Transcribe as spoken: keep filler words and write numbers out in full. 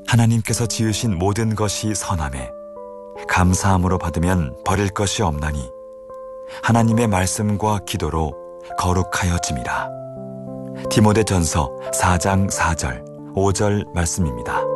하나님께서 지으신 모든 것이 선하매 감사함으로 받으면 버릴 것이 없나니 하나님의 말씀과 기도로 거룩하여짐이라. 디모데전서 사 장 사 절 오 절 말씀입니다.